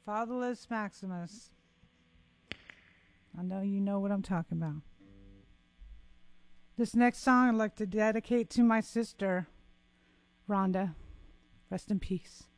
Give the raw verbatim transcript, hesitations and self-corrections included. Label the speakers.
Speaker 1: Fatherless Maximus. I know you know what I'm talking about. This next song I'd like to dedicate to my sister, Rhonda. Rest in peace.